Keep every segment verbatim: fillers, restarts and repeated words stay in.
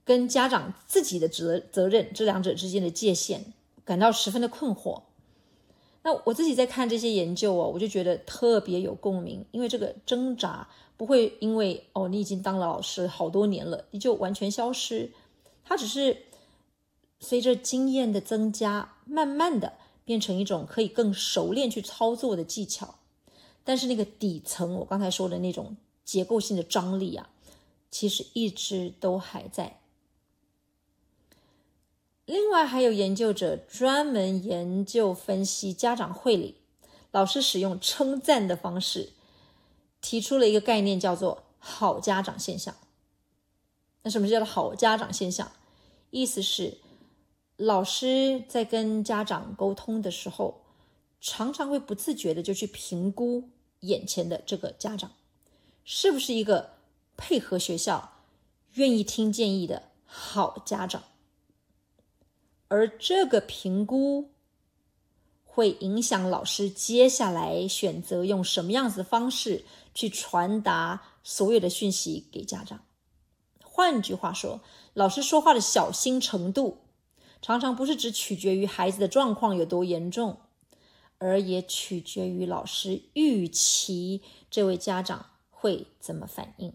跟家长自己的责责任这两者之间的界限感到十分的困惑。那我自己在看这些研究哦，我就觉得特别有共鸣，因为这个挣扎不会因为哦你已经当了老师好多年了，你就完全消失，它只是随着经验的增加，慢慢的变成一种可以更熟练去操作的技巧。但是那个底层我刚才说的那种结构性的张力啊，其实一直都还在。另外还有研究者专门研究分析家长会里老师使用称赞的方式，提出了一个概念叫做好家长现象。那什么叫做好家长现象？意思是老师在跟家长沟通的时候，常常会不自觉的就去评估眼前的这个家长是不是一个配合学校、愿意听建议的好家长。而这个评估会影响老师接下来选择用什么样子的方式去传达所有的讯息给家长。换句话说，老师说话的小心程度常常不是只取决于孩子的状况有多严重，而也取决于老师预期这位家长会怎么反应。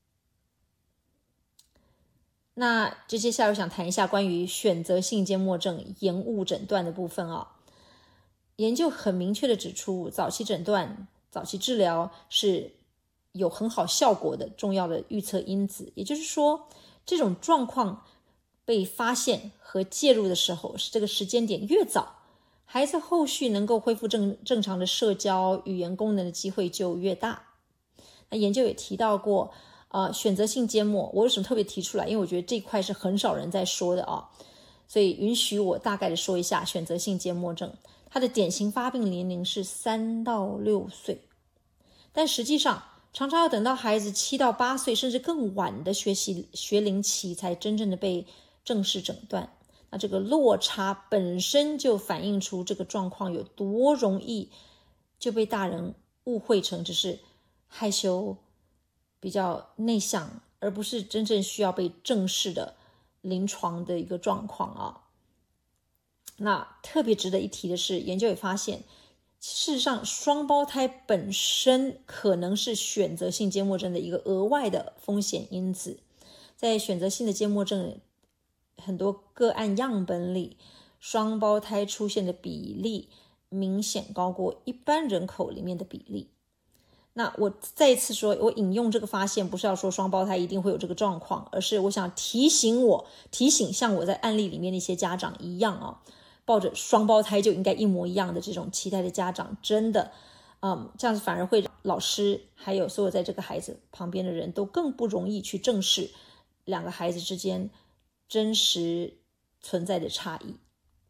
那接下来我想谈一下关于选择性缄默症延误诊断的部分啊。研究很明确的指出，早期诊断、早期治疗是有很好效果的重要的预测因子。也就是说，这种状况被发现和介入的时候，是这个时间点越早，孩子后续能够恢复正正常的社交、语言功能的机会就越大。那研究也提到过呃，选择性缄默，我为什么特别提出来？因为我觉得这一块是很少人在说的啊，所以允许我大概的说一下选择性缄默症。它的典型发病年龄是三到六岁，但实际上常常要等到孩子七到八岁甚至更晚的学习学龄期才真正的被正式诊断。那这个落差本身就反映出这个状况有多容易就被大人误会成只是害羞、比较内向，而不是真正需要被正视的临床的一个状况啊。那特别值得一提的是，研究也发现，事实上双胞胎本身可能是选择性缄默症的一个额外的风险因子。在选择性的缄默症很多个案样本里，双胞胎出现的比例明显高过一般人口里面的比例。那我再一次说，我引用这个发现不是要说双胞胎一定会有这个状况，而是我想提醒我提醒像我在案例里面那些家长一样啊，抱着双胞胎就应该一模一样的这种期待的家长，真的嗯，这样子反而会让老师还有所有在这个孩子旁边的人都更不容易去正视两个孩子之间真实存在的差异。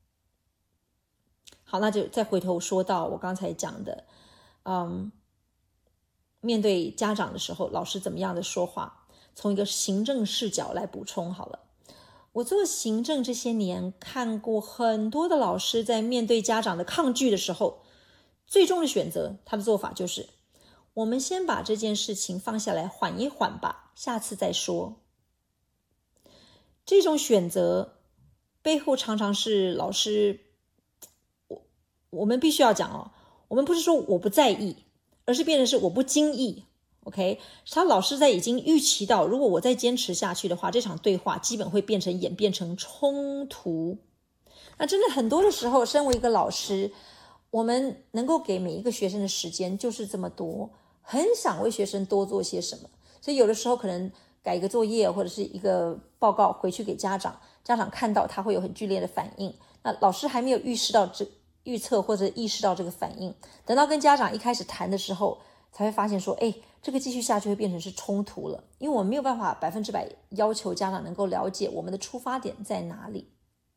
好，那就再回头说到我刚才讲的嗯，面对家长的时候老师怎么样的说话，从一个行政视角来补充好了。我做行政这些年，看过很多的老师在面对家长的抗拒的时候，最终的选择他的做法就是我们先把这件事情放下来缓一缓吧，下次再说。这种选择背后常常是老师我我们必须要讲哦，我们不是说我不在意，而是变成是我不经意。OK， 他老师在已经预期到，如果我再坚持下去的话，这场对话基本会变成演变成冲突。那真的很多的时候，身为一个老师，我们能够给每一个学生的时间就是这么多，很想为学生多做些什么，所以有的时候可能改一个作业或者是一个报告回去给家长，家长看到他会有很剧烈的反应，那老师还没有预示到这预测或者意识到这个反应，等到跟家长一开始谈的时候才会发现说，哎，这个继续下去会变成是冲突了，因为我们没有办法百分之百要求家长能够了解我们的出发点在哪里。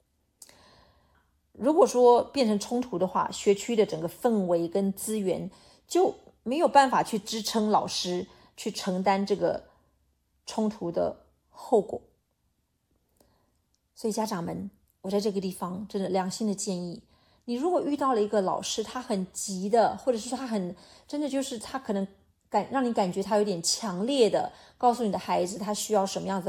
如果说变成冲突的话，学区的整个氛围跟资源就没有办法去支撑老师去承担这个冲突的后果。所以家长们，我在这个地方真的良心的建议，你如果遇到了一个老师他很急的，或者是说他很真的就是他可能感让你感觉他有点强烈的告诉你的孩子他需要什么样子